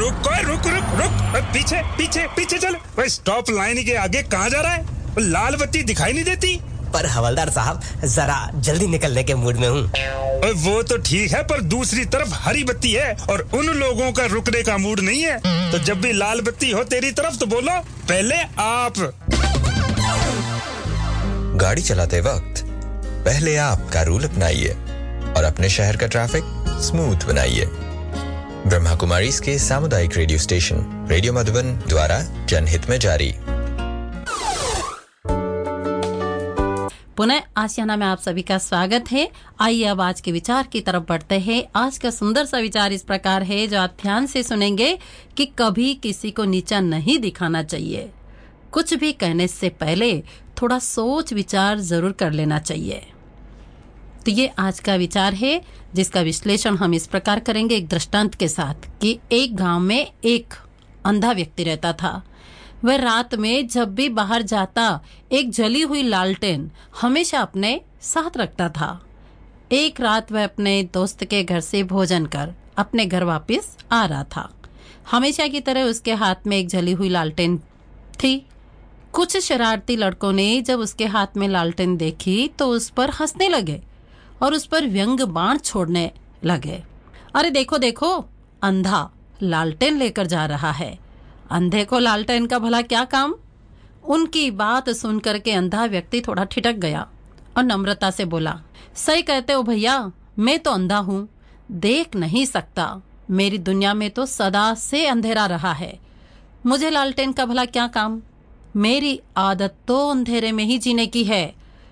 रुक रुक रुक रुक, पीछे पीछे पीछे चल। स्टॉप लाइन के आगे कहाँ जा रहा है? लाल बत्ती दिखाई नहीं देती। पर हवलदार साहब, जरा जल्दी निकलने के मूड में हूँ। वो तो ठीक है, पर दूसरी तरफ हरी बत्ती है और उन लोगों का रुकने का मूड नहीं है। तो जब भी लाल बत्ती हो तेरी तरफ तो बोलो पहले आप। गाड़ी चलाते वक्त पहले आप का रूल अपनाइए और अपने शहर का ट्रैफिक स्मूथ बनाइए। ब्रह्मा कुमारीज के सामुदायिक रेडियो स्टेशन रेडियो मधुबन द्वारा जनहित में जारी। पुनः आशियाना में आप सभी का स्वागत है। आइए अब आज के विचार की तरफ बढ़ते हैं। आज का सुंदर सा विचार इस प्रकार है, जो आप ध्यान से सुनेंगे कि कभी किसी को नीचा नहीं दिखाना चाहिए। कुछ भी कहने से पहले थोड़ा सोच विचार जरूर कर लेना चाहिए। तो ये आज का विचार है, जिसका विश्लेषण हम इस प्रकार करेंगे एक दृष्टांत के साथ कि एक गांव में एक अंधा व्यक्ति रहता था। वह रात में जब भी बाहर जाता एक जली हुई लालटेन हमेशा अपने साथ रखता था। एक रात वह अपने दोस्त के घर से भोजन कर अपने घर वापस आ रहा था। हमेशा की तरह उसके हाथ में एक जली हुई लालटेन थी। कुछ शरारती लड़कों ने जब उसके हाथ में लालटेन देखी तो उस पर हंसने लगे और उस पर व्यंग बाण छोड़ने लगे। अरे देखो देखो, अंधा लालटेन लेकर जा रहा है, अंधे को लालटेन का भला क्या काम। उनकी बात सुनकर के अंधा व्यक्ति थोड़ा ठिठक गया और नम्रता से बोला, सही कहते हो भैया, मैं तो अंधा हूँ, देख नहीं सकता। मेरी दुनिया में तो सदा से अंधेरा रहा है, मुझे लालटेन का भला क्या काम। मेरी आदत तो अंधेरे में ही जीने की है,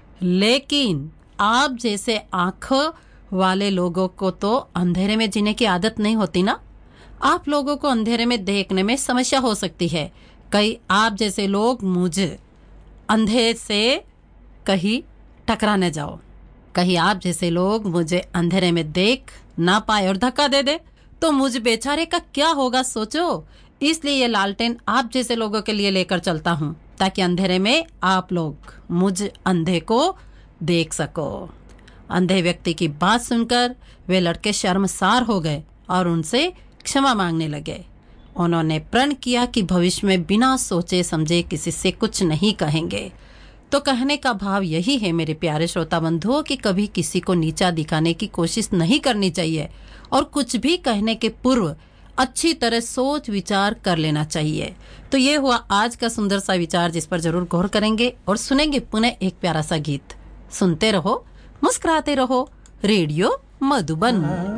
लेकिन आप जैसे आंखों वाले लोगों को तो अंधेरे में जीने की आदत नहीं होती ना। आप लोगों को अंधेरे में देखने में समस्या हो सकती है। कहीं आप जैसे लोग मुझे अंधे से कहीं टकरा न जाओ, कहीं आप जैसे लोग मुझे अंधेरे में देख ना पाए और धक्का दे दे तो मुझ बेचारे का क्या होगा सोचो। इसलिए ये लालटेन आप जैसे लोगों के लिए लेकर चलता हूँ, ताकि अंधेरे में आप लोग मुझ अंधे को देख सको। अंधे व्यक्ति की बात सुनकर वे लड़के शर्मसार हो गए और उनसे क्षमा मांगने लगे। उन्होंने प्रण किया कि भविष्य में बिना सोचे समझे किसी से कुछ नहीं कहेंगे। तो कहने का भाव यही है मेरे प्यारे श्रोता बंधुओं कि कभी किसी को नीचा दिखाने की कोशिश नहीं करनी चाहिए और कुछ भी कहने के पूर्व अच्छी तरह सोच विचार कर लेना चाहिए। तो ये हुआ आज का सुंदर सा विचार, जिस पर जरूर गौर करेंगे और सुनेंगे पुनः एक प्यारा सा गीत। सुनते रहो, मुस्कुराते रहो, रेडियो मधुबन।